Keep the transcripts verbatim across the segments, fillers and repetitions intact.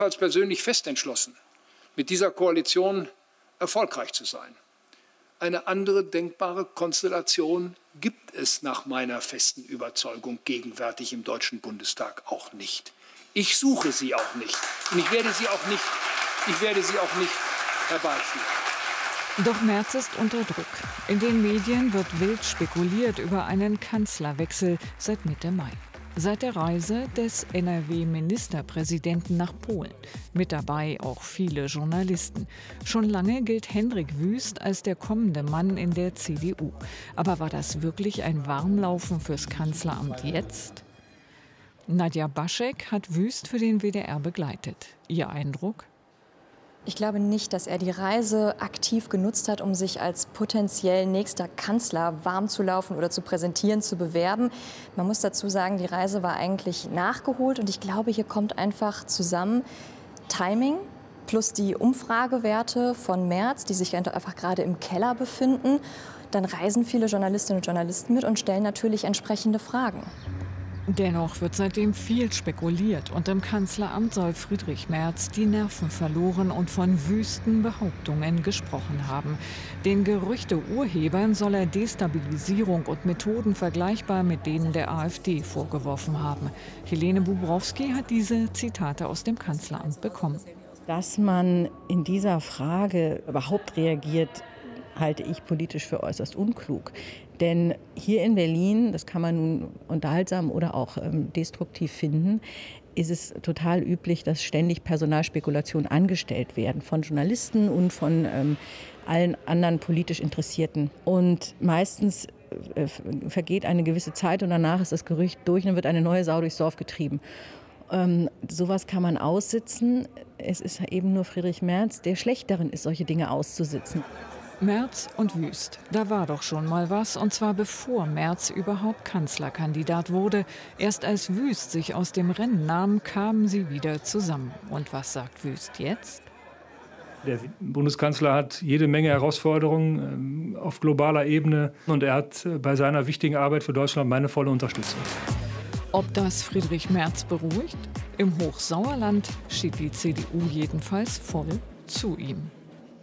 als persönlich fest entschlossen, mit dieser Koalition erfolgreich zu sein. Eine andere denkbare Konstellation gibt es nach meiner festen Überzeugung gegenwärtig im Deutschen Bundestag auch nicht. Ich suche sie auch nicht und ich werde sie auch nicht, ich werde sie auch nicht herbeiführen. Doch Merz ist unter Druck. In den Medien wird wild spekuliert über einen Kanzlerwechsel seit Mitte Mai. Seit der Reise des N R W-Ministerpräsidenten nach Polen. Mit dabei auch viele Journalisten. Schon lange gilt Hendrik Wüst als der kommende Mann in der C D U. Aber war das wirklich ein Warmlaufen fürs Kanzleramt jetzt? Nadja Baschek hat Wüst für den W D R begleitet. Ihr Eindruck? Ich glaube nicht, dass er die Reise aktiv genutzt hat, um sich als potenziell nächster Kanzler warm zu laufen oder zu präsentieren, zu bewerben. Man muss dazu sagen, die Reise war eigentlich nachgeholt. Und ich glaube, hier kommt einfach zusammen Timing plus die Umfragewerte von Merz, die sich einfach gerade im Keller befinden. Dann reisen viele Journalistinnen und Journalisten mit und stellen natürlich entsprechende Fragen. Dennoch wird seitdem viel spekuliert und im Kanzleramt soll Friedrich Merz die Nerven verloren und von wüsten Behauptungen gesprochen haben. Den Gerüchte-Urhebern soll er Destabilisierung und Methoden vergleichbar mit denen der AfD vorgeworfen haben. Helene Bubrowski hat diese Zitate aus dem Kanzleramt bekommen. Dass man in dieser Frage überhaupt reagiert, halte ich politisch für äußerst unklug. Denn hier in Berlin, das kann man nun unterhaltsam oder auch ähm, destruktiv finden, ist es total üblich, dass ständig Personalspekulationen angestellt werden von Journalisten und von ähm, allen anderen politisch Interessierten. Und meistens äh, vergeht eine gewisse Zeit und danach ist das Gerücht durch und dann wird eine neue Sau durchs Dorf getrieben. Ähm, sowas kann man aussitzen. Es ist eben nur Friedrich Merz, der schlecht darin ist, solche Dinge auszusitzen. Merz und Wüst, da war doch schon mal was, und zwar bevor Merz überhaupt Kanzlerkandidat wurde. Erst als Wüst sich aus dem Rennen nahm, kamen sie wieder zusammen. Und was sagt Wüst jetzt? Der Bundeskanzler hat jede Menge Herausforderungen auf globaler Ebene und er hat bei seiner wichtigen Arbeit für Deutschland meine volle Unterstützung. Ob das Friedrich Merz beruhigt? Im Hochsauerland steht die C D U jedenfalls voll zu ihm.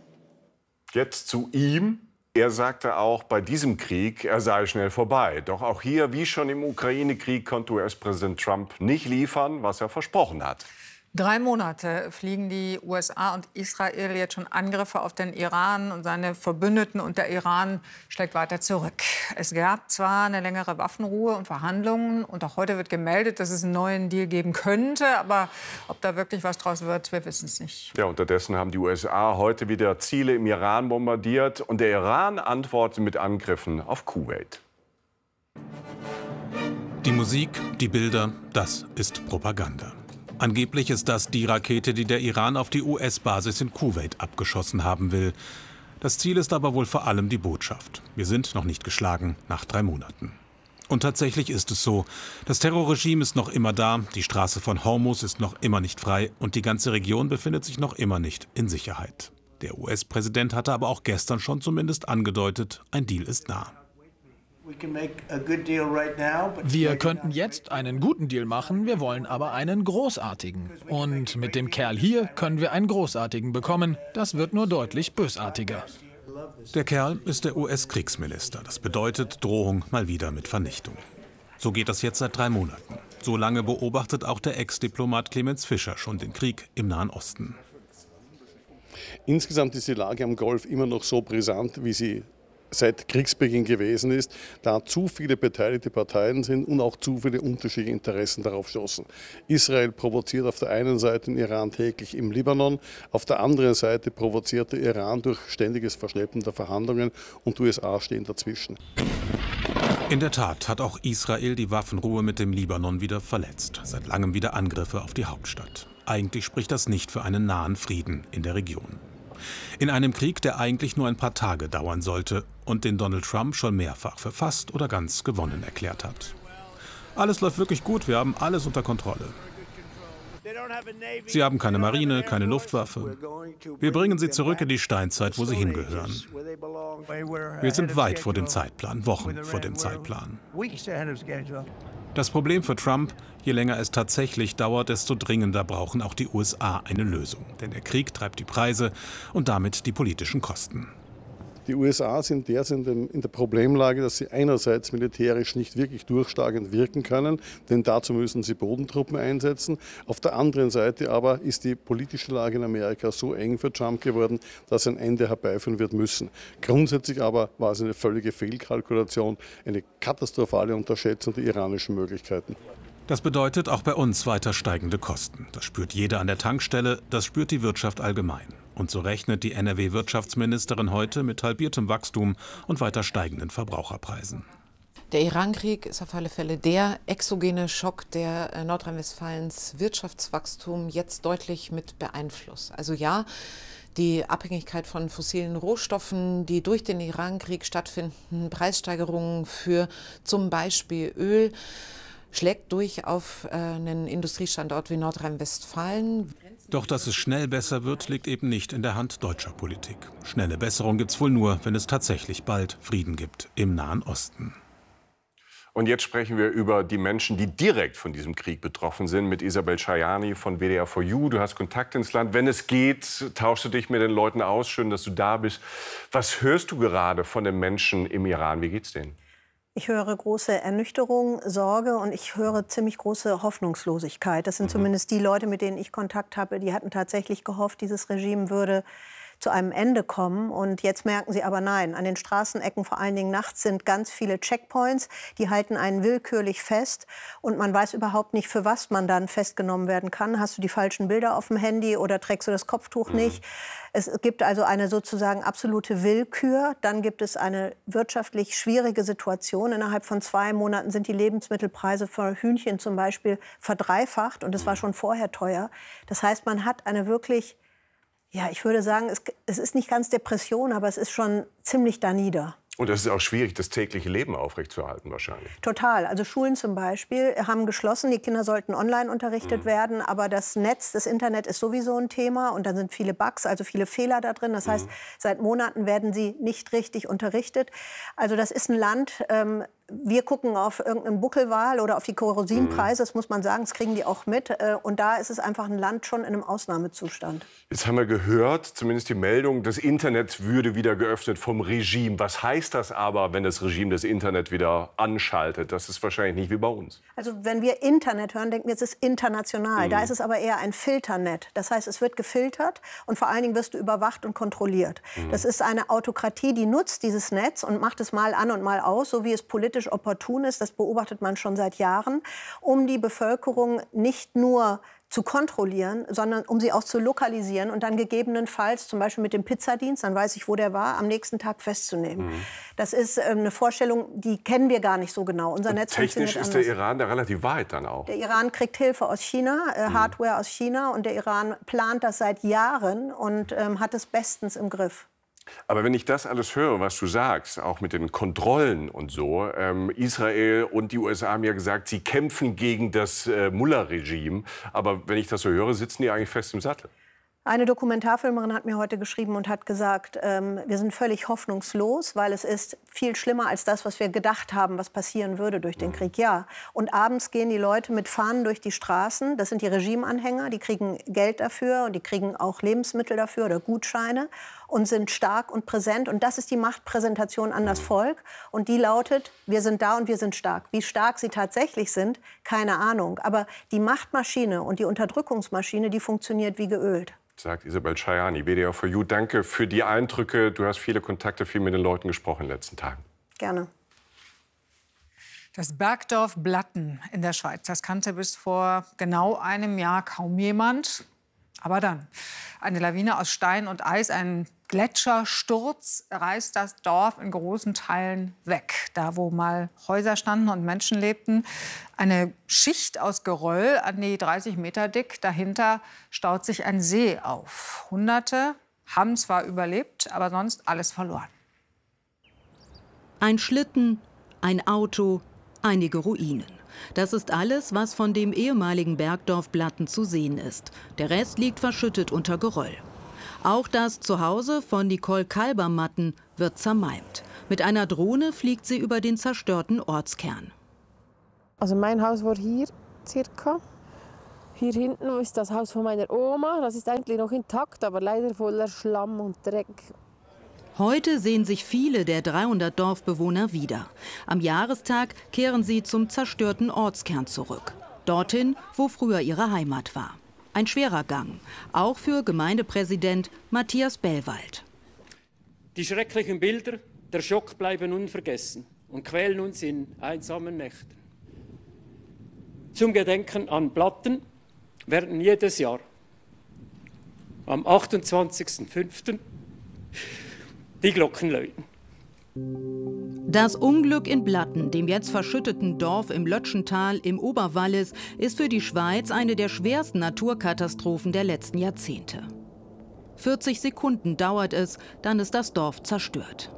Jetzt zu ihm. Er sagte auch, bei diesem Krieg, er sei schnell vorbei. Doch auch hier, wie schon im Ukraine-Krieg, konnte U S-Präsident Trump nicht liefern, was er versprochen hat. Drei Monate fliegen die U S A und Israel jetzt schon Angriffe auf den Iran und seine Verbündeten, und der Iran schlägt weiter zurück. Es gab zwar eine längere Waffenruhe und Verhandlungen, und auch heute wird gemeldet, dass es einen neuen Deal geben könnte, aber ob da wirklich was draus wird, wir wissen es nicht. Ja, unterdessen haben die U S A heute wieder Ziele im Iran bombardiert und der Iran antwortet mit Angriffen auf Kuwait. Die Musik, die Bilder, das ist Propaganda. Angeblich ist das die Rakete, die der Iran auf die U S-Basis in Kuwait abgeschossen haben will. Das Ziel ist aber wohl vor allem die Botschaft: Wir sind noch nicht geschlagen, nach drei Monaten. Und tatsächlich ist es so. Das Terrorregime ist noch immer da, die Straße von Hormuz ist noch immer nicht frei und die ganze Region befindet sich noch immer nicht in Sicherheit. Der U S-Präsident hatte aber auch gestern schon zumindest angedeutet, ein Deal ist nah. Wir könnten jetzt einen guten Deal machen, wir wollen aber einen großartigen. Und mit dem Kerl hier können wir einen großartigen bekommen. Das wird nur deutlich bösartiger. Der Kerl ist der U S-Kriegsminister. Das bedeutet Drohung mal wieder mit Vernichtung. So geht das jetzt seit drei Monaten. So lange beobachtet auch der Ex-Diplomat Clemens Fischer schon den Krieg im Nahen Osten. Insgesamt ist die Lage am Golf immer noch so brisant, wie sie seit Kriegsbeginn gewesen ist, da zu viele beteiligte Parteien sind und auch zu viele unterschiedliche Interessen darauf stoßen. Israel provoziert auf der einen Seite den Iran täglich im Libanon, auf der anderen Seite provoziert der Iran durch ständiges Verschleppen der Verhandlungen und die U S A stehen dazwischen. In der Tat hat auch Israel die Waffenruhe mit dem Libanon wieder verletzt. Seit langem wieder Angriffe auf die Hauptstadt. Eigentlich spricht das nicht für einen nahen Frieden in der Region. In einem Krieg, der eigentlich nur ein paar Tage dauern sollte und den Donald Trump schon mehrfach für fast oder ganz gewonnen erklärt hat. Alles läuft wirklich gut, wir haben alles unter Kontrolle. Sie haben keine Marine, keine Luftwaffe. Wir bringen sie zurück in die Steinzeit, wo sie hingehören. Wir sind weit vor dem Zeitplan, Wochen vor dem Zeitplan. Das Problem für Trump: Je länger es tatsächlich dauert, desto dringender brauchen auch die U S A eine Lösung. Denn der Krieg treibt die Preise und damit die politischen Kosten. Die U S A sind derzeit in der Problemlage, dass sie einerseits militärisch nicht wirklich durchschlagend wirken können, denn dazu müssen sie Bodentruppen einsetzen. Auf der anderen Seite aber ist die politische Lage in Amerika so eng für Trump geworden, dass ein Ende herbeiführen wird müssen. Grundsätzlich aber war es eine völlige Fehlkalkulation, eine katastrophale Unterschätzung der iranischen Möglichkeiten. Das bedeutet auch bei uns weiter steigende Kosten. Das spürt jeder an der Tankstelle, das spürt die Wirtschaft allgemein. Und so rechnet die N R W-Wirtschaftsministerin heute mit halbiertem Wachstum und weiter steigenden Verbraucherpreisen. Der Iran-Krieg ist auf alle Fälle der exogene Schock, der Nordrhein-Westfalens Wirtschaftswachstum jetzt deutlich mit beeinflusst. Also ja, die Abhängigkeit von fossilen Rohstoffen, die durch den Iran-Krieg stattfinden, Preissteigerungen für zum Beispiel Öl, schlägt durch auf einen Industriestandort wie Nordrhein-Westfalen. Doch dass es schnell besser wird, liegt eben nicht in der Hand deutscher Politik. Schnelle Besserung gibt's wohl nur, wenn es tatsächlich bald Frieden gibt im Nahen Osten. Und jetzt sprechen wir über die Menschen, die direkt von diesem Krieg betroffen sind, mit Isabel Schajani von W D R vier U. Du hast Kontakt ins Land. Wenn es geht, tauschst du dich mit den Leuten aus. Schön, dass du da bist. Was hörst du gerade von den Menschen im Iran? Wie geht's denen? Ich höre große Ernüchterung, Sorge und ich höre ziemlich große Hoffnungslosigkeit. Das sind mhm. zumindest die Leute, mit denen ich Kontakt habe, die hatten tatsächlich gehofft, dieses Regime würde zu einem Ende kommen. Und jetzt merken sie aber nein. An den Straßenecken, vor allen Dingen nachts, sind ganz viele Checkpoints. Die halten einen willkürlich fest. Und man weiß überhaupt nicht, für was man dann festgenommen werden kann. Hast du die falschen Bilder auf dem Handy oder trägst du das Kopftuch nicht? Es gibt also eine sozusagen absolute Willkür. Dann gibt es eine wirtschaftlich schwierige Situation. Innerhalb von zwei Monaten sind die Lebensmittelpreise für Hühnchen zum Beispiel verdreifacht. Und es war schon vorher teuer. Das heißt, man hat eine wirklich... Ja, ich würde sagen, es, es ist nicht ganz Depression, aber es ist schon ziemlich danieder. Und es ist auch schwierig, das tägliche Leben aufrechtzuerhalten wahrscheinlich. Total. Also Schulen zum Beispiel haben geschlossen. Die Kinder sollten online unterrichtet mhm. werden. Aber das Netz, das Internet ist sowieso ein Thema. Und dann sind viele Bugs, also viele Fehler da drin. Das mhm. heißt, seit Monaten werden sie nicht richtig unterrichtet. Also das ist ein Land... Ähm, wir gucken auf irgendeinen Buckelwal oder auf die Kerosinpreise, das muss man sagen, das kriegen die auch mit. Und da ist es einfach ein Land schon in einem Ausnahmezustand. Jetzt haben wir gehört, zumindest die Meldung, das Internet würde wieder geöffnet vom Regime. Was heißt das aber, wenn das Regime das Internet wieder anschaltet? Das ist wahrscheinlich nicht wie bei uns. Also wenn wir Internet hören, denken wir, es ist international. Mhm. Da ist es aber eher ein Filternet. Das heißt, es wird gefiltert und vor allen Dingen wirst du überwacht und kontrolliert. Mhm. Das ist eine Autokratie, die nutzt dieses Netz und macht es mal an und mal aus, so wie es politisch opportun ist, das beobachtet man schon seit Jahren, um die Bevölkerung nicht nur zu kontrollieren, sondern um sie auch zu lokalisieren und dann gegebenenfalls, zum Beispiel mit dem Pizzadienst, dann weiß ich, wo der war, am nächsten Tag festzunehmen. Mhm. Das ist ähm, eine Vorstellung, die kennen wir gar nicht so genau. Unser Netz technisch ist der Iran da relativ weit dann auch. Der Iran kriegt Hilfe aus China, äh, mhm. Hardware aus China, und der Iran plant das seit Jahren und ähm, hat es bestens im Griff. Aber wenn ich das alles höre, was du sagst, auch mit den Kontrollen und so, ähm, Israel und die U S A haben ja gesagt, sie kämpfen gegen das äh, Mullah-Regime. Aber wenn ich das so höre, sitzen die eigentlich fest im Sattel. Eine Dokumentarfilmerin hat mir heute geschrieben und hat gesagt, ähm, wir sind völlig hoffnungslos, weil es ist viel schlimmer als das, was wir gedacht haben, was passieren würde durch den Krieg. Ja. Und abends gehen die Leute mit Fahnen durch die Straßen. Das sind die Regimeanhänger, die kriegen Geld dafür und die kriegen auch Lebensmittel dafür oder Gutscheine und sind stark und präsent. Und das ist die Machtpräsentation an das Volk. Und die lautet, wir sind da und wir sind stark. Wie stark sie tatsächlich sind, keine Ahnung. Aber die Machtmaschine und die Unterdrückungsmaschine, die funktioniert wie geölt. Sagt Isabel Schajani, W D R vier U. Danke für die Eindrücke. Du hast viele Kontakte, viel mit den Leuten gesprochen in den letzten Tagen. Gerne. Das Bergdorf Blatten in der Schweiz, das kannte bis vor genau einem Jahr kaum jemand. Aber dann, eine Lawine aus Stein und Eis, ein Gletschersturz reißt das Dorf in großen Teilen weg. Da, wo mal Häuser standen und Menschen lebten, eine Schicht aus Geröll an die dreißig Meter dick. Dahinter staut sich ein See auf. Hunderte haben zwar überlebt, aber sonst alles verloren. Ein Schlitten, ein Auto, einige Ruinen. Das ist alles, was von dem ehemaligen Bergdorf Blatten zu sehen ist. Der Rest liegt verschüttet unter Geröll. Auch das Zuhause von Nicole Kalbermatten wird zermalmt. Mit einer Drohne fliegt sie über den zerstörten Ortskern. Also mein Haus war hier circa. Hier hinten ist das Haus von meiner Oma. Das ist eigentlich noch intakt, aber leider voller Schlamm und Dreck. Heute sehen sich viele der dreihundert Dorfbewohner wieder. Am Jahrestag kehren sie zum zerstörten Ortskern zurück. Dorthin, wo früher ihre Heimat war. Ein schwerer Gang, auch für Gemeindepräsident Matthias Bellwald. Die schrecklichen Bilder, der Schock bleiben unvergessen und quälen uns in einsamen Nächten. Zum Gedenken an Blatten werden jedes Jahr am achtundzwanzigsten fünften die Glocken läuten. Das Unglück in Blatten, dem jetzt verschütteten Dorf im Lötschental im Oberwallis, ist für die Schweiz eine der schwersten Naturkatastrophen der letzten Jahrzehnte. vierzig Sekunden dauert es, dann ist das Dorf zerstört.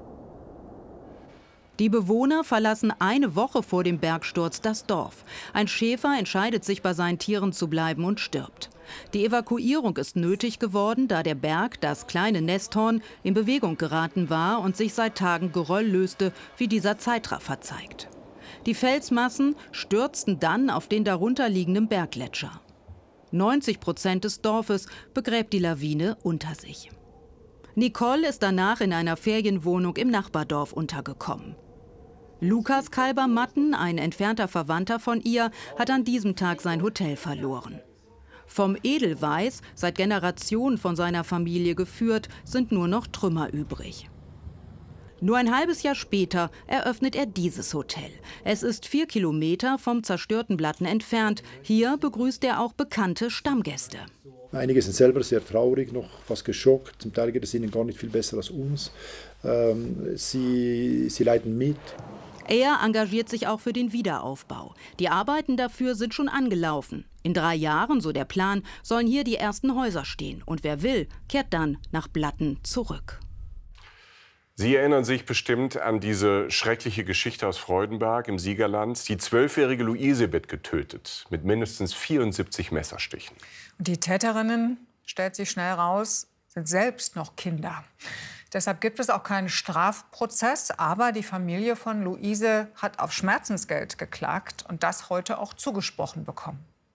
Die Bewohner verlassen eine Woche vor dem Bergsturz das Dorf. Ein Schäfer entscheidet sich, bei seinen Tieren zu bleiben und stirbt. Die Evakuierung ist nötig geworden, da der Berg, das kleine Nesthorn, in Bewegung geraten war und sich seit Tagen Geröll löste, wie dieser Zeitraffer zeigt. Die Felsmassen stürzten dann auf den darunterliegenden Berggletscher. neunzig Prozent des Dorfes begräbt die Lawine unter sich. Nicole ist danach in einer Ferienwohnung im Nachbardorf untergekommen. Lukas Kalber-Matten, ein entfernter Verwandter von ihr, hat an diesem Tag sein Hotel verloren. Vom Edelweiß, seit Generationen von seiner Familie geführt, sind nur noch Trümmer übrig. Nur ein halbes Jahr später eröffnet er dieses Hotel. Es ist vier Kilometer vom zerstörten Blatten entfernt. Hier begrüßt er auch bekannte Stammgäste. Einige sind selber sehr traurig, noch fast geschockt. Zum Teil geht es ihnen gar nicht viel besser als uns. Ähm, sie, sie leiden mit. Er engagiert sich auch für den Wiederaufbau. Die Arbeiten dafür sind schon angelaufen. In drei Jahren, so der Plan, sollen hier die ersten Häuser stehen. Und wer will, kehrt dann nach Blatten zurück. Sie erinnern sich bestimmt an diese schreckliche Geschichte aus Freudenberg im Siegerland. Die zwölfjährige Luise wird getötet mit mindestens vierundsiebzig Messerstichen. Und die Täterinnen, stellt sich schnell raus, sind selbst noch Kinder. Deshalb gibt es auch keinen Strafprozess. Aber die Familie von Luise hat auf Schmerzensgeld geklagt und das heute auch zugesprochen bekommen.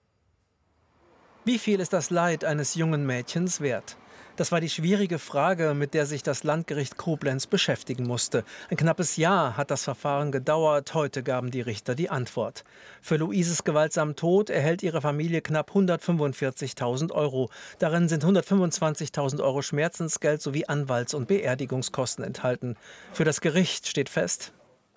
Wie viel ist das Leid eines jungen Mädchens wert? Das war die schwierige Frage, mit der sich das Landgericht Koblenz beschäftigen musste. Ein knappes Jahr hat das Verfahren gedauert. Heute gaben die Richter die Antwort. Für Luises gewaltsamen Tod erhält ihre Familie knapp hundertfünfundvierzigtausend Euro. Darin sind hundertfünfundzwanzigtausend Euro Schmerzensgeld sowie Anwalts- und Beerdigungskosten enthalten. Für das Gericht steht fest,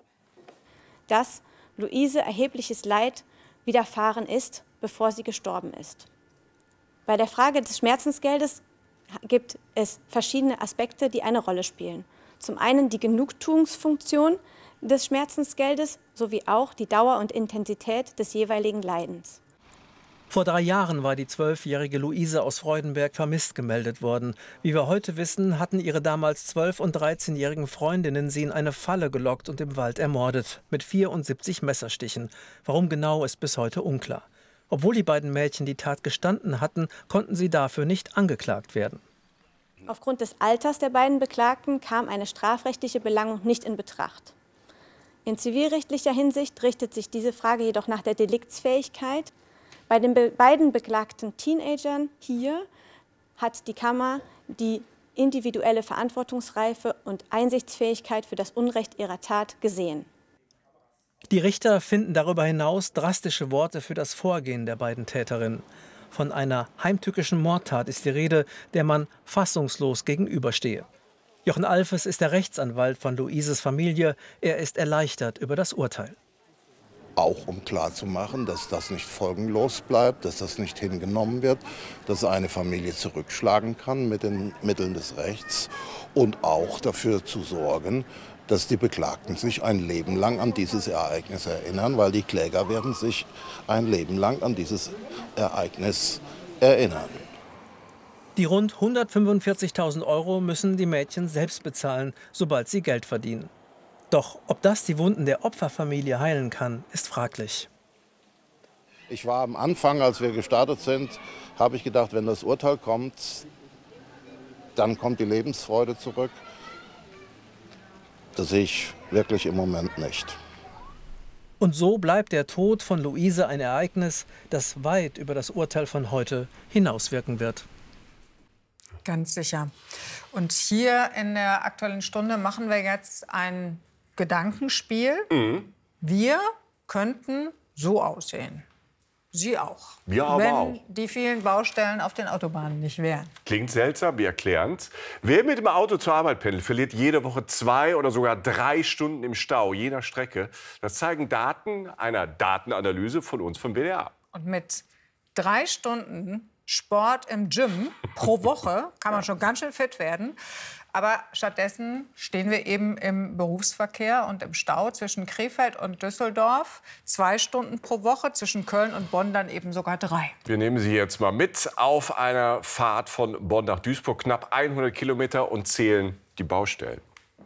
dass Luise erhebliches Leid widerfahren ist, bevor sie gestorben ist. Bei der Frage des Schmerzensgeldes gibt es verschiedene Aspekte, die eine Rolle spielen. Zum einen die Genugtuungsfunktion des Schmerzensgeldes sowie auch die Dauer und Intensität des jeweiligen Leidens. Vor drei Jahren war die zwölfjährige Luise aus Freudenberg vermisst gemeldet worden. Wie wir heute wissen, hatten ihre damals zwölf- und dreizehnjährigen Freundinnen sie in eine Falle gelockt und im Wald ermordet. Mit vierundsiebzig Messerstichen. Warum genau, ist bis heute unklar. Obwohl die beiden Mädchen die Tat gestanden hatten, konnten sie dafür nicht angeklagt werden. Aufgrund des Alters der beiden Beklagten kam eine strafrechtliche Belangung nicht in Betracht. In zivilrechtlicher Hinsicht richtet sich diese Frage jedoch nach der Deliktsfähigkeit. Bei den be- beiden beklagten Teenagern hier hat die Kammer die individuelle Verantwortungsreife und Einsichtsfähigkeit für das Unrecht ihrer Tat gesehen. Die Richter finden darüber hinaus drastische Worte für das Vorgehen der beiden Täterinnen. Von einer heimtückischen Mordtat ist die Rede, der man fassungslos gegenüberstehe. Jochen Alfes ist der Rechtsanwalt von Luises Familie. Er ist erleichtert über das Urteil. Auch um klarzumachen, dass das nicht folgenlos bleibt, dass das nicht hingenommen wird, dass eine Familie zurückschlagen kann mit den Mitteln des Rechts und auch dafür zu sorgen, dass die Beklagten sich ein Leben lang an dieses Ereignis erinnern, weil die Kläger werden sich ein Leben lang an dieses Ereignis erinnern. Die rund hundertfünfundvierzigtausend Euro müssen die Mädchen selbst bezahlen, sobald sie Geld verdienen. Doch ob das die Wunden der Opferfamilie heilen kann, ist fraglich. Ich war am Anfang, als wir gestartet sind, habe ich gedacht, wenn das Urteil kommt, dann kommt die Lebensfreude zurück. Das sehe ich wirklich im Moment nicht. Und so bleibt der Tod von Luise ein Ereignis, das weit über das Urteil von heute hinauswirken wird. Ganz sicher. Und hier in der Aktuellen Stunde machen wir jetzt ein Gedankenspiel. Mhm. Wir könnten so aussehen. Sie auch. Wir aber wenn auch. die vielen Baustellen auf den Autobahnen nicht wären. Klingt seltsam, wir erklären's. Wer mit dem Auto zur Arbeit pendelt, verliert jede Woche zwei oder sogar drei Stunden im Stau, je nach Strecke. Das zeigen Daten einer Datenanalyse von uns vom B D A. Und mit drei Stunden Sport im Gym pro Woche kann man schon ganz schön fit werden. Aber stattdessen stehen wir eben im Berufsverkehr und im Stau zwischen Krefeld und Düsseldorf. Zwei Stunden pro Woche, zwischen Köln und Bonn dann eben sogar drei. Wir nehmen Sie jetzt mal mit auf einer Fahrt von Bonn nach Duisburg, knapp hundert Kilometer, und zählen die Baustellen.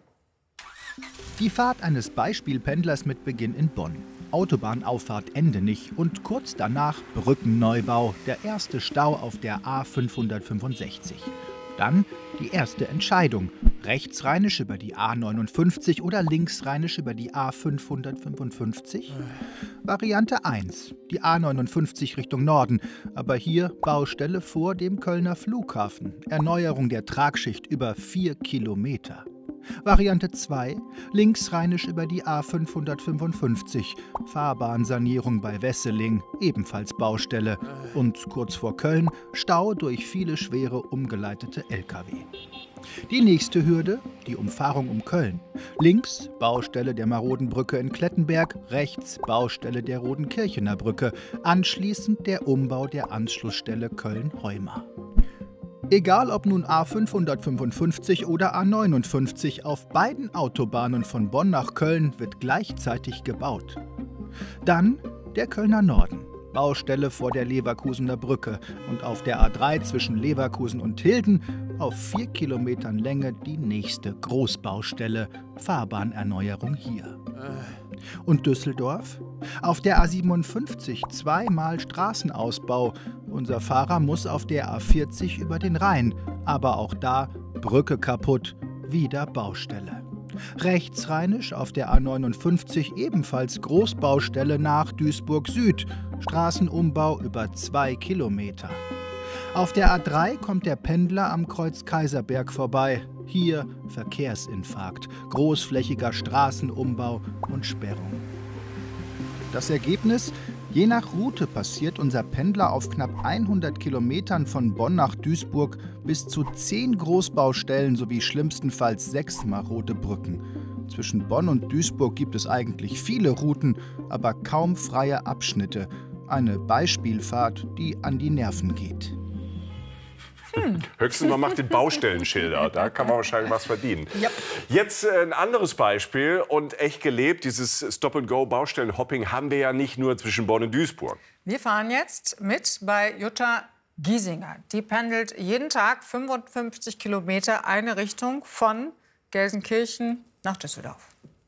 Die Fahrt eines Beispielpendlers mit Beginn in Bonn. Autobahnauffahrt Endenich und kurz danach Brückenneubau, der erste Stau auf der A fünfhundertfünfundsechzig. Dann die erste Entscheidung, rechtsrheinisch über die A neunundfünfzig oder linksrheinisch über die A fünfhundertfünfundfünfzig? Variante eins, die A neunundfünfzig Richtung Norden, aber hier Baustelle vor dem Kölner Flughafen, Erneuerung der Tragschicht über vier Kilometer. Variante zwei, linksrheinisch über die A fünfhundertfünfundfünfzig, Fahrbahnsanierung bei Wesseling, ebenfalls Baustelle. Und kurz vor Köln Stau durch viele schwere umgeleitete L K W. Die nächste Hürde, die Umfahrung um Köln. Links Baustelle der maroden Brücke in Klettenberg, rechts Baustelle der Rodenkirchener Brücke, anschließend der Umbau der Anschlussstelle Köln-Heuma. Egal ob nun A fünfhundertfünfundfünfzig oder A neunundfünfzig, auf beiden Autobahnen von Bonn nach Köln wird gleichzeitig gebaut. Dann der Kölner Norden, Baustelle vor der Leverkusener Brücke und auf der A drei zwischen Leverkusen und Hilden auf vier Kilometern Länge die nächste Großbaustelle, Fahrbahnerneuerung hier. Und Düsseldorf? Auf der A siebenundfünfzig zweimal Straßenausbau. Unser Fahrer muss auf der A vierzig über den Rhein. Aber auch da Brücke kaputt, wieder Baustelle. Rechtsrheinisch auf der A neunundfünfzig ebenfalls Großbaustelle nach Duisburg Süd. Straßenumbau über zwei Kilometer. Auf der A drei kommt der Pendler am Kreuz Kaiserberg vorbei. Hier Verkehrsinfarkt, großflächiger Straßenumbau und Sperrung. Das Ergebnis? Je nach Route passiert unser Pendler auf knapp hundert Kilometern von Bonn nach Duisburg bis zu zehn Großbaustellen sowie schlimmstenfalls sechs marode Brücken. Zwischen Bonn und Duisburg gibt es eigentlich viele Routen, aber kaum freie Abschnitte. Eine Beispielfahrt, die an die Nerven geht. Hm. Höchstens man macht den Baustellenschilder, da kann man wahrscheinlich was verdienen. Yep. Jetzt äh, ein anderes Beispiel und echt gelebt, dieses Stop-and-Go-Baustellenhopping haben wir ja nicht nur zwischen Bonn und Duisburg. Wir fahren jetzt mit bei Jutta Giesinger. Die pendelt jeden Tag fünfundfünfzig Kilometer eine Richtung von Gelsenkirchen nach Düsseldorf.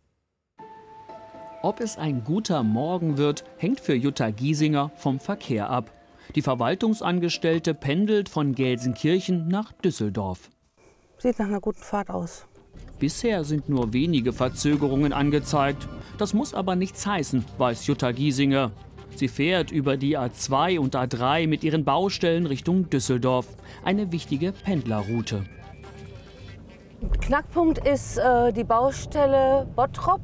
Ob es ein guter Morgen wird, hängt für Jutta Giesinger vom Verkehr ab. Die Verwaltungsangestellte pendelt von Gelsenkirchen nach Düsseldorf. Sieht nach einer guten Fahrt aus. Bisher sind nur wenige Verzögerungen angezeigt. Das muss aber nichts heißen, weiß Jutta Giesinger. Sie fährt über die A zwei und A drei mit ihren Baustellen Richtung Düsseldorf. Eine wichtige Pendlerroute. Knackpunkt ist äh, die Baustelle Bottrop.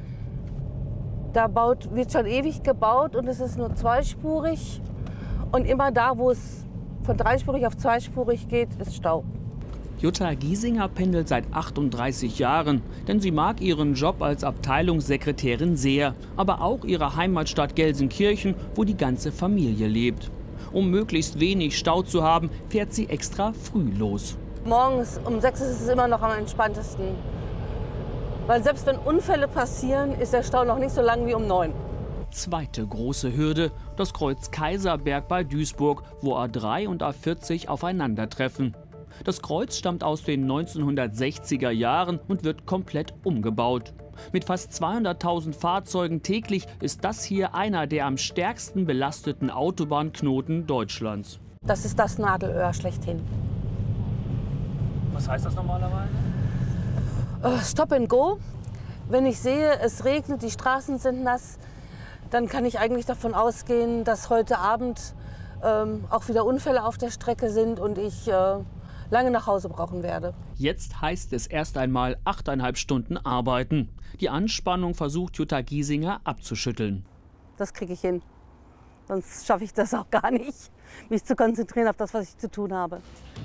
Da baut, wird schon ewig gebaut und es ist nur zweispurig. Und immer da, wo es von dreispurig auf zweispurig geht, ist Stau. Jutta Giesinger pendelt seit achtunddreißig Jahren, denn sie mag ihren Job als Abteilungssekretärin sehr, aber auch ihre Heimatstadt Gelsenkirchen, wo die ganze Familie lebt. Um möglichst wenig Stau zu haben, fährt sie extra früh los. Morgens um sechs ist es immer noch am entspanntesten. Weil selbst wenn Unfälle passieren, ist der Stau noch nicht so lang wie um neun. Zweite große Hürde, das Kreuz Kaiserberg bei Duisburg, wo A drei und A vierzig aufeinandertreffen. Das Kreuz stammt aus den neunzehnhundertsechziger Jahren und wird komplett umgebaut. Mit fast zweihunderttausend Fahrzeugen täglich ist das hier einer der am stärksten belasteten Autobahnknoten Deutschlands. Das ist das Nadelöhr schlechthin. Was heißt das normalerweise? Uh, Stop and go. Wenn ich sehe, es regnet, die Straßen sind nass, dann kann ich eigentlich davon ausgehen, dass heute Abend ähm, auch wieder Unfälle auf der Strecke sind und ich äh, lange nach Hause brauchen werde. Jetzt heißt es erst einmal achteinhalb Stunden arbeiten. Die Anspannung versucht Jutta Giesinger abzuschütteln. Das kriege ich hin. Sonst schaffe ich das auch gar nicht, mich zu konzentrieren auf das, was ich zu tun habe.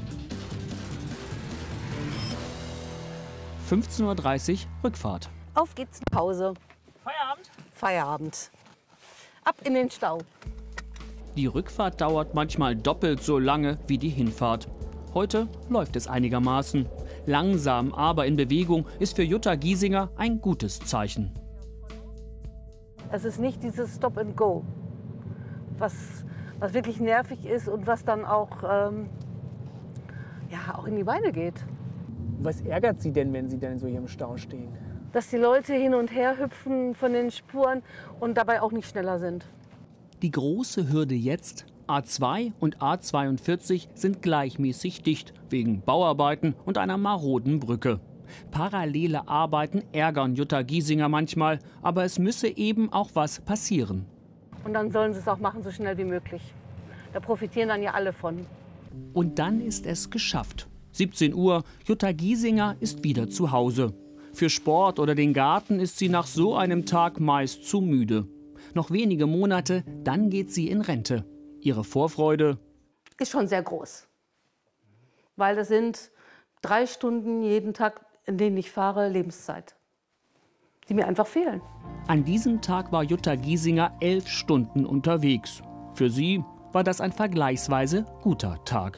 fünfzehn Uhr dreißig Rückfahrt. Auf geht's nach Hause. Feierabend? Feierabend. Ab in den Stau. Die Rückfahrt dauert manchmal doppelt so lange wie die Hinfahrt. Heute läuft es einigermaßen. Langsam, aber in Bewegung ist für Jutta Giesinger ein gutes Zeichen. Es ist nicht dieses Stop and Go, was, was wirklich nervig ist und was dann auch, ähm, ja, auch in die Beine geht. Was ärgert Sie denn, wenn Sie dann so hier im Stau stehen? Dass die Leute hin und her hüpfen von den Spuren und dabei auch nicht schneller sind. Die große Hürde jetzt: A zwei und A zweiundvierzig sind gleichmäßig dicht wegen Bauarbeiten und einer maroden Brücke. Parallele Arbeiten ärgern Jutta Giesinger manchmal, aber es müsse eben auch was passieren. Und dann sollen sie es auch machen, so schnell wie möglich. Da profitieren dann ja alle von. Und dann ist es geschafft. siebzehn Uhr, Jutta Giesinger ist wieder zu Hause. Für Sport oder den Garten ist sie nach so einem Tag meist zu müde. Noch wenige Monate, dann geht sie in Rente. Ihre Vorfreude ist schon sehr groß. Weil das sind drei Stunden jeden Tag, in denen ich fahre, Lebenszeit, die mir einfach fehlen. An diesem Tag war Jutta Giesinger elf Stunden unterwegs. Für sie war das ein vergleichsweise guter Tag.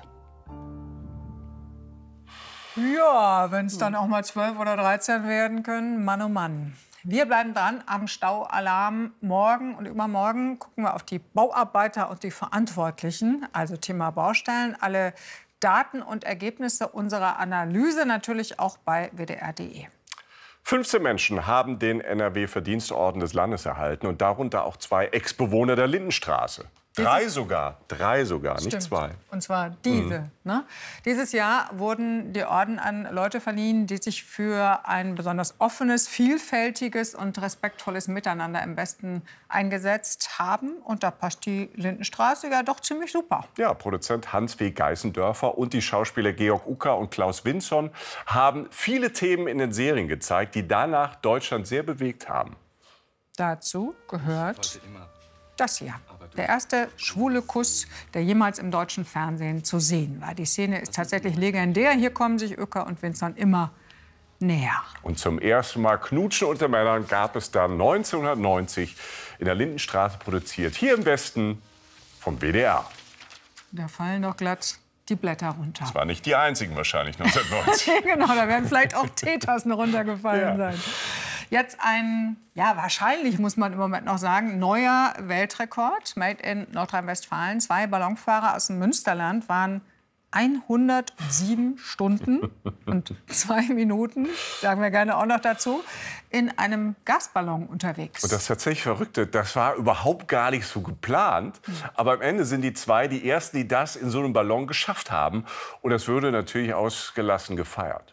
Ja, wenn es dann auch mal zwölf oder dreizehn werden können, Mann oh Mann. Wir bleiben dran am Staualarm. Morgen und übermorgen gucken wir auf die Bauarbeiter und die Verantwortlichen, also Thema Baustellen. Alle Daten und Ergebnisse unserer Analyse natürlich auch bei W D R punkt de. fünfzehn Menschen haben den N R W-Verdienstorden des Landes erhalten und darunter auch zwei Ex-Bewohner der Lindenstraße. Drei sogar, drei sogar, Stimmt. nicht zwei. Und zwar diese. Mhm. Ne? Dieses Jahr wurden die Orden an Leute verliehen, die sich für ein besonders offenes, vielfältiges und respektvolles Miteinander im Westen eingesetzt haben. Und da passt die Lindenstraße ja doch ziemlich super. Ja, Produzent Hans W. Geißendörfer und die Schauspieler Georg Ucker und Klaus Winson haben viele Themen in den Serien gezeigt, die danach Deutschland sehr bewegt haben. Dazu gehört das hier. Der erste schwule Kuss, der jemals im deutschen Fernsehen zu sehen war. Die Szene ist tatsächlich legendär. Hier kommen sich Uecker und Winson immer näher. Und zum ersten Mal Knutschen unter Männern gab es dann neunzehnhundertneunzig in der Lindenstraße produziert. Hier im Westen vom W D R. Da fallen doch glatt die Blätter runter. Das waren nicht die einzigen wahrscheinlich neunzehnhundertneunzig. Genau, da werden vielleicht auch Teetassen runtergefallen Ja. sein. Jetzt ein, ja wahrscheinlich muss man im Moment noch sagen, neuer Weltrekord, made in Nordrhein-Westfalen. Zwei Ballonfahrer aus dem Münsterland waren hundertsieben Stunden und zwei Minuten, sagen wir gerne auch noch dazu, in einem Gasballon unterwegs. Und das tatsächlich Verrückte, das war überhaupt gar nicht so geplant. Aber am Ende sind die zwei die Ersten, die das in so einem Ballon geschafft haben. Und das würde natürlich ausgelassen gefeiert.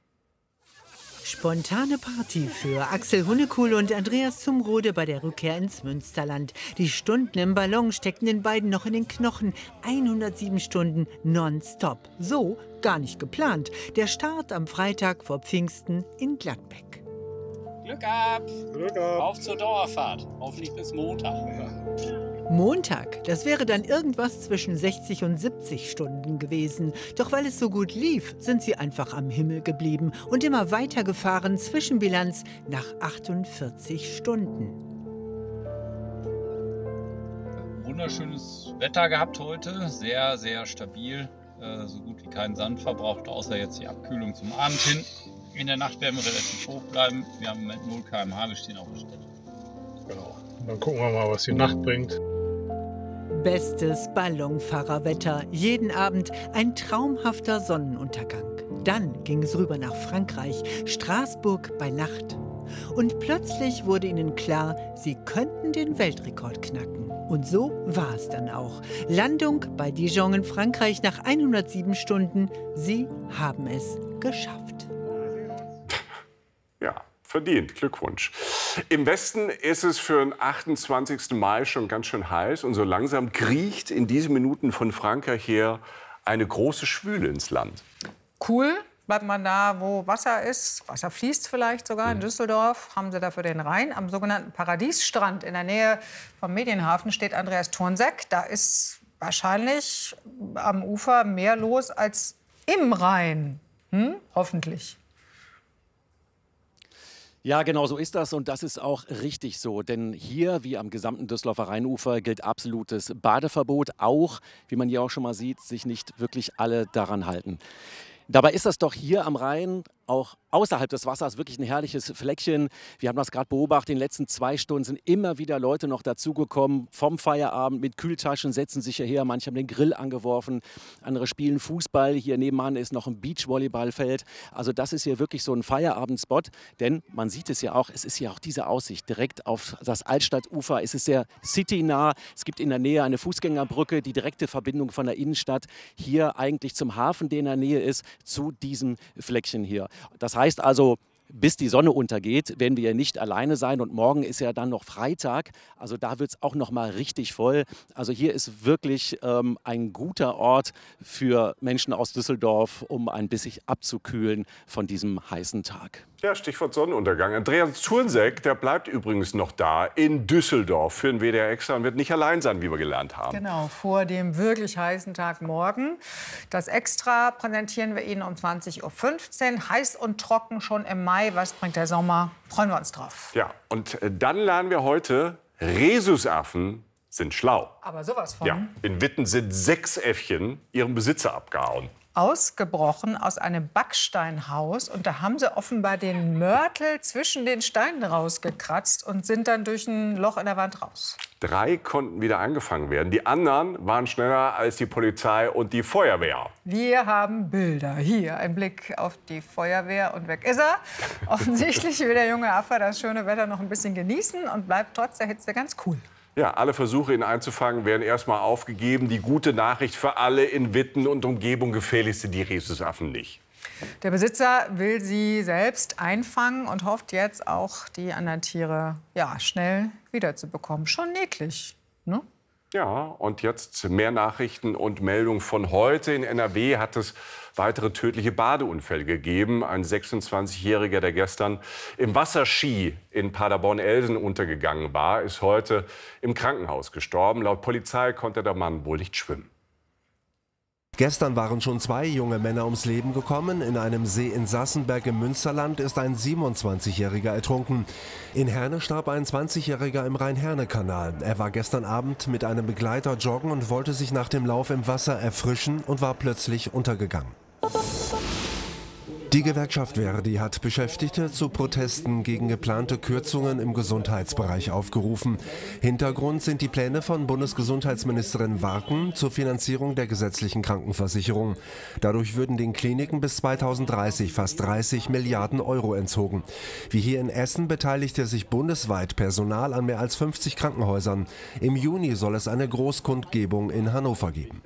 Spontane Party für Axel Hunnekuhl und Andreas Zumrode bei der Rückkehr ins Münsterland. Die Stunden im Ballon steckten den beiden noch in den Knochen. hundertsieben Stunden nonstop. So gar nicht geplant. Der Start am Freitag vor Pfingsten in Gladbeck. Glück ab! Glück ab! Auf zur Dauerfahrt. Hoffentlich bis Montag. Montag, das wäre dann irgendwas zwischen sechzig und siebzig Stunden gewesen. Doch weil es so gut lief, sind sie einfach am Himmel geblieben und immer weitergefahren. Zwischenbilanz nach achtundvierzig Stunden. Wunderschönes Wetter gehabt heute. Sehr, sehr stabil. Äh, so gut wie keinen Sand verbraucht, außer jetzt die Abkühlung zum Abend hin. In der Nacht werden wir relativ hoch bleiben. Wir haben im Moment null Kilometer pro Stunde, wir stehen auf der Stelle. Genau. Dann gucken wir mal, was die Nacht bringt. Bestes Ballonfahrerwetter. Jeden Abend ein traumhafter Sonnenuntergang. Dann ging es rüber nach Frankreich, Straßburg bei Nacht. Und plötzlich wurde ihnen klar, sie könnten den Weltrekord knacken. Und so war es dann auch. Landung bei Dijon in Frankreich nach hundertsieben Stunden. Sie haben es geschafft. Ja, verdient. Glückwunsch. Im Westen ist es für den achtundzwanzigsten Mai schon ganz schön heiß. Und so langsam kriecht in diesen Minuten von Frankreich her eine große Schwüle ins Land. Cool. Bleibt man da, wo Wasser ist, Wasser fließt vielleicht sogar. In Düsseldorf haben sie dafür den Rhein. Am sogenannten Paradiesstrand in der Nähe vom Medienhafen steht Andreas Thurnseck. Da ist wahrscheinlich am Ufer mehr los als im Rhein. Hm? Hoffentlich. Ja, genau so ist das und das ist auch richtig so. Denn hier, wie am gesamten Düsseldorfer Rheinufer, gilt absolutes Badeverbot. Auch, wie man hier auch schon mal sieht, sich nicht wirklich alle daran halten. Dabei ist das doch hier am Rhein auch außerhalb des Wassers wirklich ein herrliches Fleckchen. Wir haben das gerade beobachtet, in den letzten zwei Stunden sind immer wieder Leute noch dazugekommen vom Feierabend mit Kühltaschen, setzen sich hierher, manche haben den Grill angeworfen, andere spielen Fußball, hier nebenan ist noch ein Beachvolleyballfeld. Also das ist hier wirklich so ein Feierabendspot, denn man sieht es ja auch, es ist hier auch diese Aussicht direkt auf das Altstadtufer, es ist sehr citynah, es gibt in der Nähe eine Fußgängerbrücke, die direkte Verbindung von der Innenstadt hier eigentlich zum Hafen, der in der Nähe ist, zu diesem Fleckchen hier. Das heißt also, bis die Sonne untergeht, werden wir ja nicht alleine sein und morgen ist ja dann noch Freitag, also da wird es auch noch mal richtig voll. Also hier ist wirklich ähm, ein guter Ort für Menschen aus Düsseldorf, um ein bisschen abzukühlen von diesem heißen Tag. Ja, Stichwort Sonnenuntergang. Andreas Thurnseck, der bleibt übrigens noch da in Düsseldorf für den W D R Extra und wird nicht allein sein, wie wir gelernt haben. Genau, vor dem wirklich heißen Tag morgen. Das Extra präsentieren wir Ihnen um zwanzig Uhr fünfzehn. Heiß und trocken schon im Mai. Was bringt der Sommer? Freuen wir uns drauf. Ja, und dann lernen wir heute, Rhesusaffen sind schlau. Aber sowas von. Ja, in Witten sind sechs Äffchen ihrem Besitzer abgehauen. Ausgebrochen aus einem Backsteinhaus. Und da haben sie offenbar den Mörtel zwischen den Steinen rausgekratzt und sind dann durch ein Loch in der Wand raus. Drei konnten wieder eingefangen werden. Die anderen waren schneller als die Polizei und die Feuerwehr. Wir haben Bilder. Hier ein Blick auf die Feuerwehr und weg ist er. Offensichtlich will der junge Affe das schöne Wetter noch ein bisschen genießen und bleibt trotz der Hitze ganz cool. Ja, alle Versuche, ihn einzufangen, werden erstmal aufgegeben. Die gute Nachricht für alle in Witten und Umgebung: gefährlich sind die Rhesusaffen nicht. Der Besitzer will sie selbst einfangen und hofft jetzt auch, die anderen Tiere ja, schnell wiederzubekommen. Schon niedlich, ne? Ja, und jetzt mehr Nachrichten und Meldungen von heute. In N R W hat es weitere tödliche Badeunfälle gegeben. Ein sechsundzwanzigjähriger, der gestern im Wasserski in Paderborn-Elsen untergegangen war, ist heute im Krankenhaus gestorben. Laut Polizei konnte der Mann wohl nicht schwimmen. Gestern waren schon zwei junge Männer ums Leben gekommen. In einem See in Sassenberg im Münsterland ist ein siebenundzwanzigjähriger ertrunken. In Herne starb ein zwanzigjähriger im Rhein-Herne-Kanal. Er war gestern Abend mit einem Begleiter joggen und wollte sich nach dem Lauf im Wasser erfrischen und war plötzlich untergegangen. Die Gewerkschaft Verdi hat Beschäftigte zu Protesten gegen geplante Kürzungen im Gesundheitsbereich aufgerufen. Hintergrund sind die Pläne von Bundesgesundheitsministerin Warken zur Finanzierung der gesetzlichen Krankenversicherung. Dadurch würden den Kliniken bis zweitausenddreißig fast dreißig Milliarden Euro entzogen. Wie hier in Essen beteiligte sich bundesweit Personal an mehr als fünfzig Krankenhäusern. Im Juni soll es eine Großkundgebung in Hannover geben.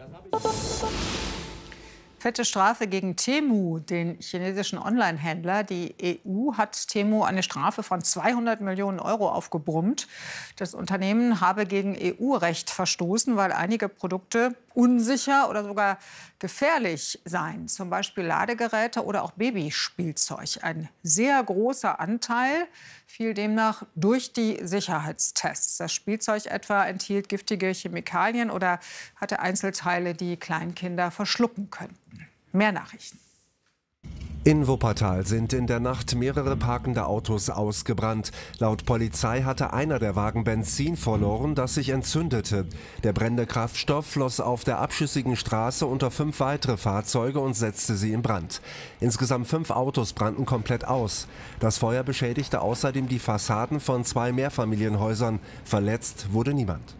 Fette Strafe gegen Temu, den chinesischen Online-Händler. Die E U hat Temu eine Strafe von zweihundert Millionen Euro aufgebrummt. Das Unternehmen habe gegen E U-Recht verstoßen, weil einige Produkte unsicher oder sogar gefährlich seien. Zum Beispiel Ladegeräte oder auch Babyspielzeug. Ein sehr großer Anteil fiel demnach durch die Sicherheitstests. Das Spielzeug etwa enthielt giftige Chemikalien oder hatte Einzelteile, die Kleinkinder verschlucken könnten. Mehr Nachrichten. In Wuppertal sind in der Nacht mehrere parkende Autos ausgebrannt. Laut Polizei hatte einer der Wagen Benzin verloren, das sich entzündete. Der brennende Kraftstoff floss auf der abschüssigen Straße unter fünf weitere Fahrzeuge und setzte sie in Brand. Insgesamt fünf Autos brannten komplett aus. Das Feuer beschädigte außerdem die Fassaden von zwei Mehrfamilienhäusern. Verletzt wurde niemand.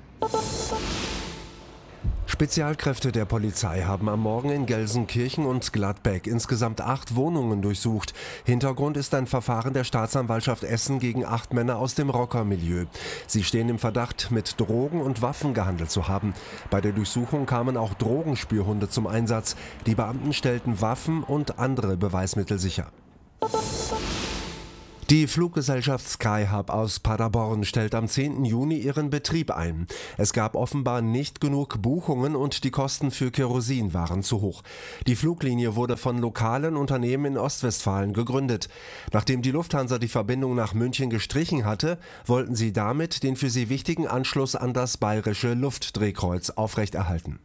Spezialkräfte der Polizei haben am Morgen in Gelsenkirchen und Gladbeck insgesamt acht Wohnungen durchsucht. Hintergrund ist ein Verfahren der Staatsanwaltschaft Essen gegen acht Männer aus dem Rockermilieu. Sie stehen im Verdacht, mit Drogen und Waffen gehandelt zu haben. Bei der Durchsuchung kamen auch Drogenspürhunde zum Einsatz. Die Beamten stellten Waffen und andere Beweismittel sicher. Die Fluggesellschaft Skyhub aus Paderborn stellt am zehnten Juni ihren Betrieb ein. Es gab offenbar nicht genug Buchungen und die Kosten für Kerosin waren zu hoch. Die Fluglinie wurde von lokalen Unternehmen in Ostwestfalen gegründet. Nachdem die Lufthansa die Verbindung nach München gestrichen hatte, wollten sie damit den für sie wichtigen Anschluss an das Bayerische Luftdrehkreuz aufrechterhalten.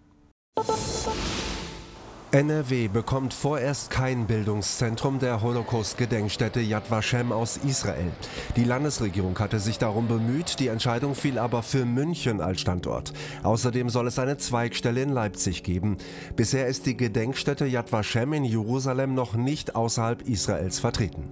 N R W bekommt vorerst kein Bildungszentrum der Holocaust-Gedenkstätte Yad Vashem aus Israel. Die Landesregierung hatte sich darum bemüht, die Entscheidung fiel aber für München als Standort. Außerdem soll es eine Zweigstelle in Leipzig geben. Bisher ist die Gedenkstätte Yad Vashem in Jerusalem noch nicht außerhalb Israels vertreten.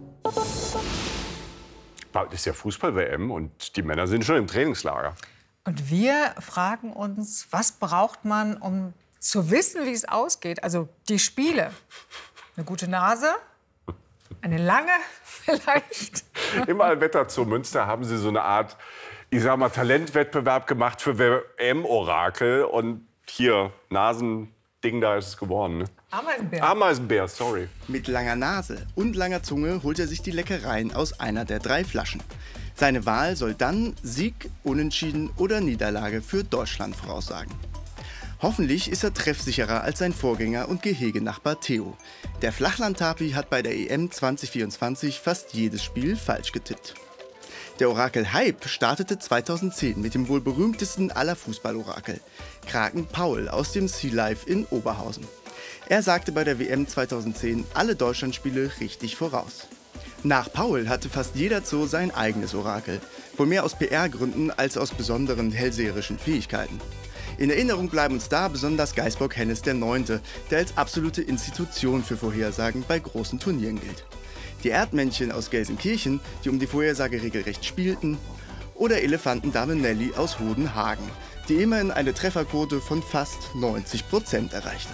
Bald ist ja Fußball-W M und die Männer sind schon im Trainingslager. Und wir fragen uns, was braucht man, um zu wissen, wie es ausgeht? Also die Spiele. Eine gute Nase, eine lange vielleicht. Im Allwetterzoo Münster haben sie so eine Art, ich sag mal, Talentwettbewerb gemacht für W M-Orakel. Und hier, Nasending, da ist es geworden. Ne? Ameisenbär. Ameisenbär, sorry. Mit langer Nase und langer Zunge holt er sich die Leckereien aus einer der drei Flaschen. Seine Wahl soll dann Sieg, Unentschieden oder Niederlage für Deutschland voraussagen. Hoffentlich ist er treffsicherer als sein Vorgänger und Gehegenachbar Theo. Der Flachland-Tapi hat bei der E M zwanzig vierundzwanzig fast jedes Spiel falsch getippt. Der Orakel-Hype startete zweitausendzehn mit dem wohl berühmtesten aller Fußballorakel, Kraken Paul aus dem Sea Life in Oberhausen. Er sagte bei der W M zweitausendzehn alle Deutschlandspiele richtig voraus. Nach Paul hatte fast jeder Zoo sein eigenes Orakel, wohl mehr aus P R-Gründen als aus besonderen hellseherischen Fähigkeiten. In Erinnerung bleiben uns da besonders Geißbock Hennes der Neunte, der als absolute Institution für Vorhersagen bei großen Turnieren gilt. Die Erdmännchen aus Gelsenkirchen, die um die Vorhersage regelrecht spielten, oder Elefantendame Nelly aus Hodenhagen, die immerhin eine Trefferquote von fast neunzig Prozent erreichte.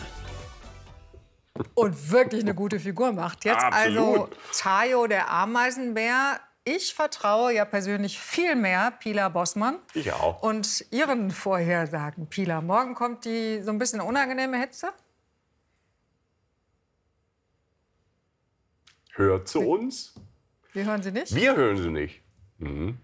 Und wirklich eine gute Figur macht. Jetzt Absolut. also Tayo, der Ameisenbär. Ich vertraue ja persönlich viel mehr Pila Bossmann. Ich auch. Und Ihren Vorhersagen, Pila. Morgen kommt die so ein bisschen unangenehme Hitze. Hört zu uns. Wir hören Sie nicht? Wir hören sie nicht. Mhm.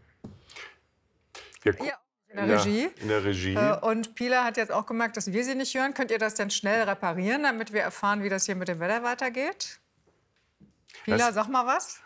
Wir Ja, in der Regie. In der Regie. Äh, Und Pila hat jetzt auch gemerkt, dass wir sie nicht hören. Könnt ihr das denn schnell reparieren, damit wir erfahren, wie das hier mit dem Wetter weitergeht? Pila, Das- sag mal was.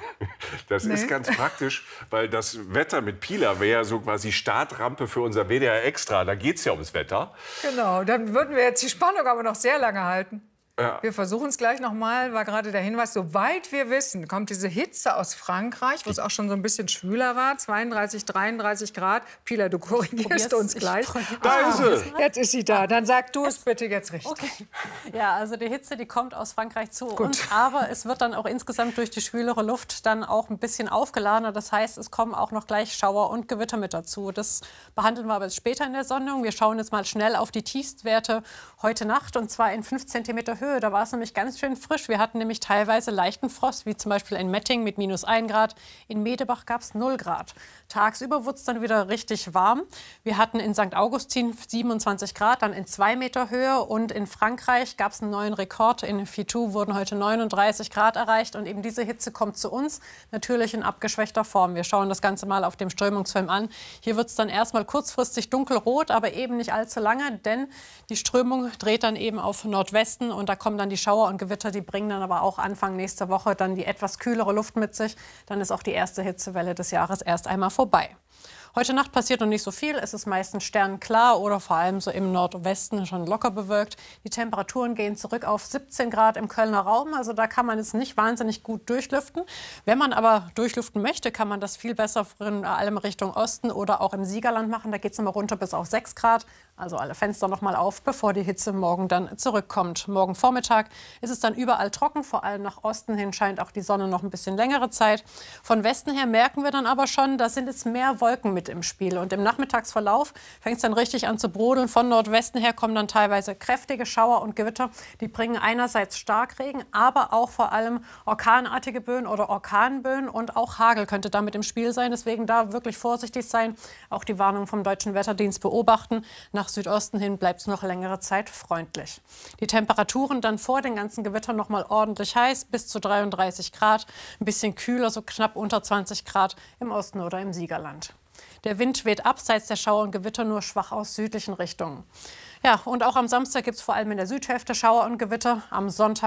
Das Nee. ist ganz praktisch, weil das Wetter mit Pila wäre ja so quasi Startrampe für unser W D R Extra. Da geht es ja ums Wetter. Genau, dann würden wir jetzt die Spannung aber noch sehr lange halten. Ja. Wir versuchen es gleich noch mal, war gerade der Hinweis, soweit wir wissen, kommt diese Hitze aus Frankreich, wo es auch schon so ein bisschen schwüler war, zweiunddreißig, dreiunddreißig Grad. Pila, du korrigierst uns gleich. Da ist sie. Jetzt ist sie da. Dann sag du es bitte jetzt richtig. Okay. Ja, also die Hitze, die kommt aus Frankreich zu uns, aber es wird dann auch insgesamt durch die schwülere Luft dann auch ein bisschen aufgeladener. Das heißt, es kommen auch noch gleich Schauer und Gewitter mit dazu. Das behandeln wir aber jetzt später in der Sendung. Wir schauen jetzt mal schnell auf die Tiefstwerte heute Nacht, und zwar in fünf Zentimeter Höhe. Da war es nämlich ganz schön frisch. Wir hatten nämlich teilweise leichten Frost, wie zum Beispiel in Metting mit minus ein Grad. In Medebach gab es null Grad. Tagsüber wurde es dann wieder richtig warm. Wir hatten in Sankt Augustin siebenundzwanzig Grad, dann in zwei Meter Höhe. Und in Frankreich gab es einen neuen Rekord. In Fitou wurden heute neununddreißig Grad erreicht. Und eben diese Hitze kommt zu uns, natürlich in abgeschwächter Form. Wir schauen das Ganze mal auf dem Strömungsfilm an. Hier wird es dann erstmal kurzfristig dunkelrot, aber eben nicht allzu lange, denn die Strömung dreht dann eben auf Nordwesten und da kommen dann die Schauer und Gewitter, die bringen dann aber auch Anfang nächster Woche dann die etwas kühlere Luft mit sich. Dann ist auch die erste Hitzewelle des Jahres erst einmal vorbei. Heute Nacht passiert noch nicht so viel. Es ist meistens sternklar oder vor allem so im Nordwesten schon locker bewölkt. Die Temperaturen gehen zurück auf siebzehn Grad im Kölner Raum. Also da kann man jetzt nicht wahnsinnig gut durchlüften. Wenn man aber durchlüften möchte, kann man das viel besser in allem Richtung Osten oder auch im Siegerland machen. Da geht es nochmal runter bis auf sechs Grad. Also alle Fenster noch mal auf, bevor die Hitze morgen dann zurückkommt. Morgen Vormittag ist es dann überall trocken. Vor allem nach Osten hin scheint auch die Sonne noch ein bisschen längere Zeit. Von Westen her merken wir dann aber schon, da sind jetzt mehr Wolken mit im Spiel. Und im Nachmittagsverlauf fängt es dann richtig an zu brodeln. Von Nordwesten her kommen dann teilweise kräftige Schauer und Gewitter. Die bringen einerseits Starkregen, aber auch vor allem orkanartige Böen oder Orkanböen. Und auch Hagel könnte damit im Spiel sein. Deswegen da wirklich vorsichtig sein. Auch die Warnung vom Deutschen Wetterdienst beobachten. Nach nach Südosten hin bleibt es noch längere Zeit freundlich. Die Temperaturen dann vor den ganzen Gewittern noch mal ordentlich heiß, bis zu dreiunddreißig Grad. Ein bisschen kühler, so knapp unter zwanzig Grad im Osten oder im Siegerland. Der Wind weht abseits der Schauer und Gewitter nur schwach aus südlichen Richtungen. Ja, und auch am Samstag gibt es vor allem in der Südhälfte Schauer und Gewitter. Am Sonntag